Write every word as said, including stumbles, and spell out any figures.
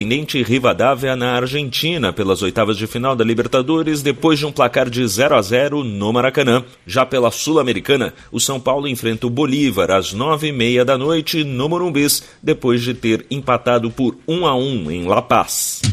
Independente Rivadavia na Argentina pelas oitavas de final da Libertadores depois de um placar de zero a zero no Maracanã. Já pela Sul-Americana, o São Paulo enfrenta o Bolívar às nove e meia da noite no Morumbis depois de ter empatado por um a um em La Paz.